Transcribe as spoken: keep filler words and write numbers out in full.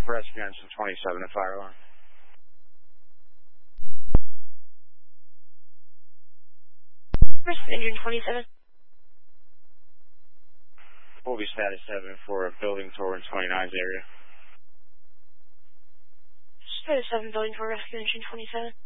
Rescue engine twenty-seven at fire alarm. Rescue engine twenty-seven. We'll be status seven for a building tour in twenty-nine's area. Status seven building for rescue engine twenty-seven.